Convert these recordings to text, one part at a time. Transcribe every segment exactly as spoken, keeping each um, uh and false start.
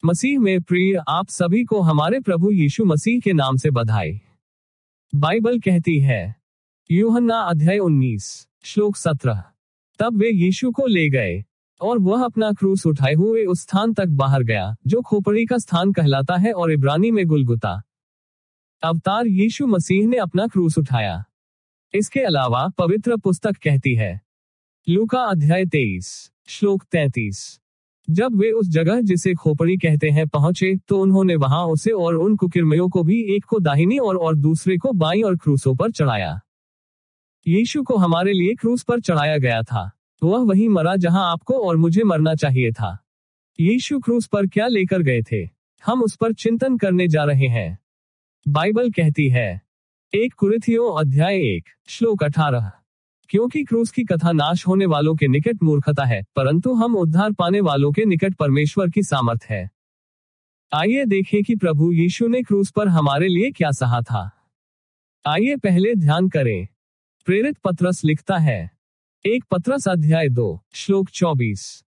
मसीह में प्रिय आप सभी को हमारे प्रभु यीशु मसीह के नाम से बधाई। बाइबल कहती है, यूहन्ना अध्याय उन्नीस श्लोक सत्रह, तब वे यीशु को ले गए और वह अपना क्रूस उठाए हुए उस स्थान तक बाहर गया जो खोपड़ी का स्थान कहलाता है और इब्रानी में गुलगुता। अवतार यीशु मसीह ने अपना क्रूस उठाया। इसके अलावा पवित्र पुस्तक कहती है, लूका अध्याय तेईस श्लोक तैंतीस, जब वे उस जगह जिसे खोपड़ी कहते हैं पहुंचे तो उन्होंने वहां उसे और उन कुकिरमियों को भी, एक को दाहिनी और, और दूसरे को बाईं और क्रूसों पर चढ़ाया। यीशु को हमारे लिए क्रूस पर चढ़ाया गया था। वह वहीं मरा जहां आपको और मुझे मरना चाहिए था। यीशु क्रूस पर क्या लेकर गए थे, हम उस पर चिंतन करने जा रहे हैं। बाइबल कहती है, एक कुरिन्थियों अध्याय एक श्लोक अठारह, क्योंकि क्रूस की कथा नाश होने वालों के निकट मूर्खता है, परंतु हम उद्धार पाने वालों के निकट परमेश्वर की सामर्थ है। आइए देखें कि प्रभु यीशु ने क्रूस पर हमारे लिए क्या सहा था। आइए पहले ध्यान करें। प्रेरित पतरस लिखता है, एक पतरस अध्याय दो श्लोक चौबीस,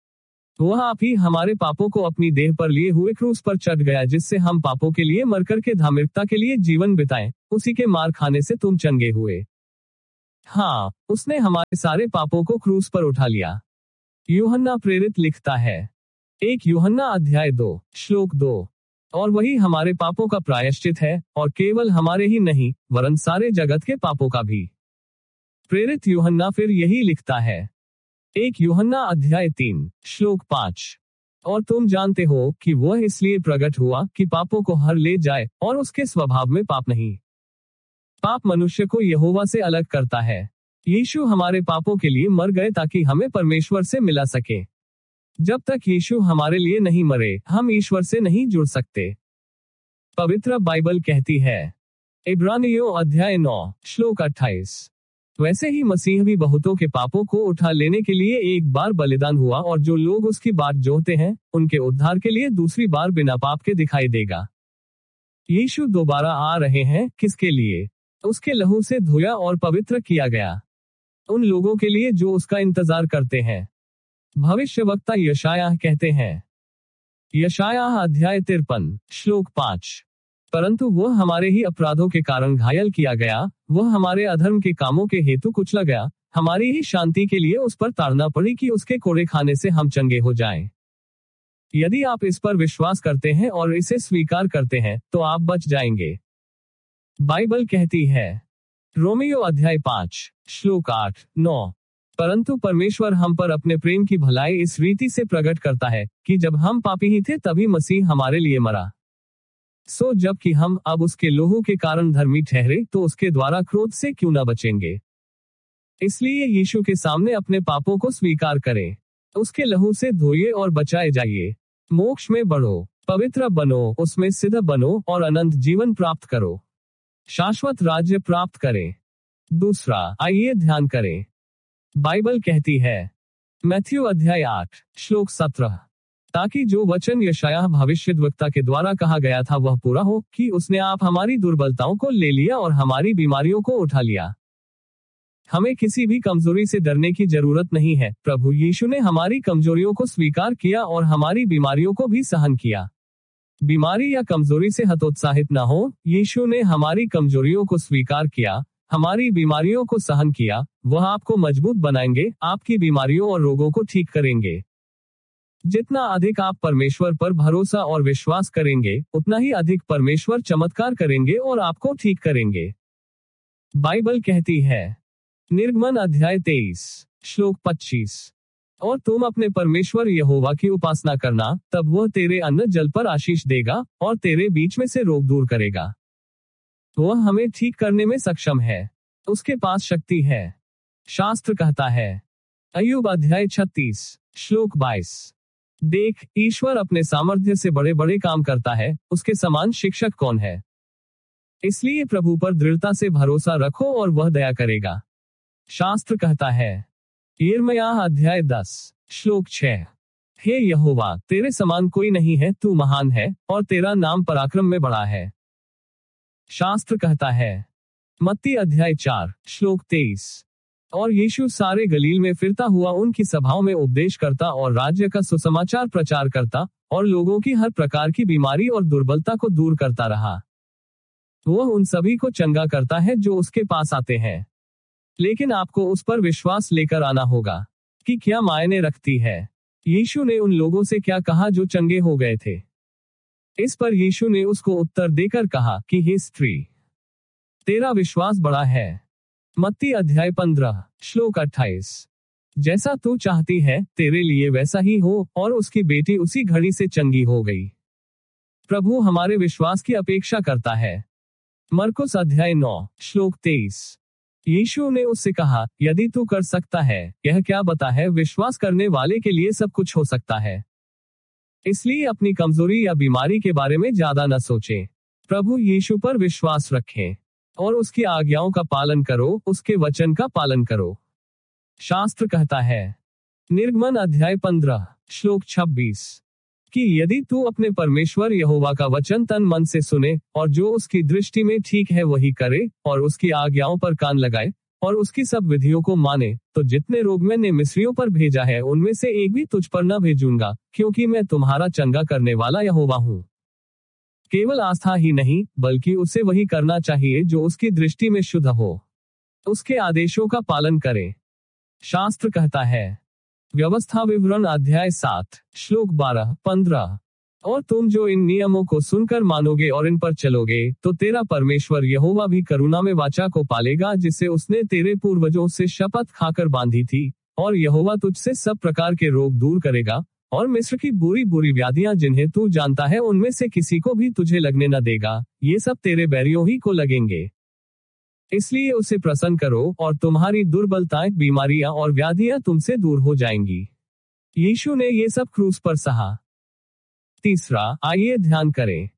वह आप ही हमारे पापों को अपनी देह पर लिए हुए क्रूस पर चढ़ गया, जिससे हम पापों के लिए मरकर के धार्मिकता के लिए जीवन बिताएं, उसी के मार खाने से तुम चंगे हुए। हाँ, उसने हमारे सारे पापों को क्रूस पर उठा लिया। यूहन्ना प्रेरित लिखता है, एक यूहन्ना अध्याय दो श्लोक दो, और वही हमारे पापों का प्रायश्चित है, और केवल हमारे ही नहीं वरन सारे जगत के पापों का भी। प्रेरित यूहन्ना फिर यही लिखता है, एक यूहन्ना अध्याय तीन श्लोक पाँच, और तुम जानते हो कि वह इसलिए प्रकट हुआ कि पापों को हर ले जाए, और उसके स्वभाव में पाप नहीं। पाप मनुष्य को यहोवा से अलग करता है। यीशु हमारे पापों के लिए मर गए ताकि हमें परमेश्वर से मिला सके। जब तक यीशु हमारे लिए नहीं मरे, हम ईश्वर से नहीं जुड़ सकते। पवित्र बाइबल कहती है, इब्रानियों अध्याय नौ श्लोक अट्ठाईस, वैसे ही मसीह भी बहुतों के पापों को उठा लेने के लिए एक बार बलिदान हुआ, और जो लोग उसकी बाट जोहते हैं उनके उद्धार के लिए दूसरी बार बिना पाप के दिखाई देगा। यीशु दोबारा आ रहे हैं, किसके लिए? उसके लहू से धोया और पवित्र किया गया उन लोगों के लिए जो उसका इंतजार करते हैं। भविष्यवक्ता यशायाह कहते हैं, यशायाह अध्याय तिरपन श्लोक पाँच, परंतु वह हमारे ही अपराधों के कारण घायल किया गया, वह हमारे अधर्म के कामों के हेतु कुचला गया, हमारी ही शांति के लिए उस पर ताड़ना पड़ी कि उसके कोड़े खाने से हम चंगे हो जाएं। यदि आप इस पर विश्वास करते हैं और इसे स्वीकार करते हैं तो आप बच जाएंगे। बाइबल कहती है, रोमियो अध्याय पाँच श्लोक आठ नौ, परंतु परमेश्वर हम पर अपने प्रेम की भलाई इस रीति से प्रकट करता है कि जब हम पापी ही थे तभी मसीह हमारे लिए मरा। सो जबकि हम अब उसके लोहू के कारण धर्मी ठहरे तो उसके द्वारा क्रोध से क्यों न बचेंगे। इसलिए यीशु के सामने अपने पापों को स्वीकार करें, उसके लहू से धोइए और बचाए जाइए। मोक्ष में बढ़ो, पवित्र बनो, उसमें सिद्ध बनो और अनंत जीवन प्राप्त करो, शाश्वत राज्य प्राप्त करें। दूसरा, आइए ध्यान करें। बाइबल कहती है, मैथ्यू अध्याय आठ श्लोक सत्रह, ताकि जो वचन यशायाह भविष्यद्वक्ता के द्वारा कहा गया था वह पूरा हो कि उसने आप हमारी दुर्बलताओं को ले लिया और हमारी बीमारियों को उठा लिया। हमें किसी भी कमजोरी से डरने की जरूरत नहीं है। प्रभु यीशु ने हमारी कमजोरियों को स्वीकार किया और हमारी बीमारियों को भी सहन किया। बीमारी या कमजोरी से हतोत्साहित न हो, यीशु ने हमारी कमजोरियों को स्वीकार किया, हमारी बीमारियों को सहन किया। वह आपको मजबूत बनाएंगे, आपकी बीमारियों और रोगों को ठीक करेंगे। जितना अधिक आप परमेश्वर पर भरोसा और विश्वास करेंगे, उतना ही अधिक परमेश्वर चमत्कार करेंगे और आपको ठीक करेंगे। बाइबल कहती है, निर्गमन अध्याय तेईस श्लोक पच्चीस, और तुम अपने परमेश्वर यहोवा की उपासना करना, तब वह तेरे अन्न जल पर आशीष देगा और तेरे बीच में से रोग दूर करेगा। वह हमें ठीक करने में सक्षम है, उसके पास शक्ति है। शास्त्र कहता है, अय्यूब अध्याय छत्तीस श्लोक बाईस, देख, ईश्वर अपने सामर्थ्य से बड़े बड़े काम करता है, उसके समान शिक्षक कौन है। इसलिए प्रभु पर दृढ़ता से भरोसा रखो और वह दया करेगा। शास्त्र कहता है, यिर्मयाह अध्याय दस श्लोक छह, हे यहोवा, तेरे समान कोई नहीं है, तू महान है और तेरा नाम पराक्रम में बड़ा है। शास्त्र कहता है, मत्ती अध्याय चार श्लोक तेईस, और यीशु सारे गलील में फिरता हुआ उनकी सभाओं में उपदेश करता और राज्य का सुसमाचार प्रचार करता और लोगों की हर प्रकार की बीमारी और दुर्बलता को दूर करता रहा। वह उन सभी को चंगा करता है जो उसके पास आते हैं, लेकिन आपको उस पर विश्वास लेकर आना होगा कि क्या मायने रखती है यीशु ने उन लोगों से क्या कहा जो चंगे हो गए थे। इस पर यीशु ने उसको उत्तर देकर कहा कि हे स्त्री, तेरा विश्वास बड़ा है। मत्ती अध्याय पंद्रह श्लोक अट्ठाईस। जैसा तू चाहती है तेरे लिए वैसा ही हो, और उसकी बेटी उसी घड़ी से चंगी हो गई। प्रभु हमारे विश्वास की अपेक्षा करता है। मरकुस अध्याय नौ श्लोक तेईस। यीशु ने उससे कहा, यदि तू कर सकता है, यह क्या बता है, विश्वास करने वाले के लिए सब कुछ हो सकता है। इसलिए अपनी कमजोरी या बीमारी के बारे में ज्यादा न सोचें। प्रभु यीशु पर विश्वास रखें और उसकी आज्ञाओं का पालन करो, उसके वचन का पालन करो। शास्त्र कहता है, निर्गमन अध्याय पंद्रह श्लोक छब्बीस, कि यदि तू अपने परमेश्वर यहोवा का वचन तन मन से सुने और जो उसकी दृष्टि में ठीक है वही करे, और उसकी आज्ञाओं पर कान लगाए और उसकी सब विधियों को माने, तो जितने रोग मैंने मिस्रियों पर भेजा है उनमें से एक भी तुझ पर न भेजूंगा, क्योंकि मैं तुम्हारा चंगा करने वाला यहोवा हूँ। केवल आस्था ही नहीं, बल्कि उसे वही करना चाहिए जो उसकी दृष्टि में शुद्ध हो। उसके आदेशों का पालन करें। शास्त्र कहता है, व्यवस्था विवरण अध्याय सात श्लोक बारह पंद्रह, और तुम जो इन नियमों को सुनकर मानोगे और इन पर चलोगे, तो तेरा परमेश्वर यहोवा भी करुणा में वाचा को पालेगा, जिसे उसने तेरे पूर्वजों से शपथ खाकर बांधी थी, और यहोवा तुझसे सब प्रकार के रोग दूर करेगा, और मिस्र की बुरी बुरी व्याधियां जिन्हें तू जानता है उनमें से किसी को भी तुझे लगने न देगा, ये सब तेरे बैरियों ही को लगेंगे। इसलिए उसे प्रसन्न करो, और तुम्हारी दुर्बलताएं, बीमारियां और व्याधियां तुमसे दूर हो जाएंगी। यीशु ने ये सब क्रूस पर सहा। तीसरा, आइए ध्यान करें।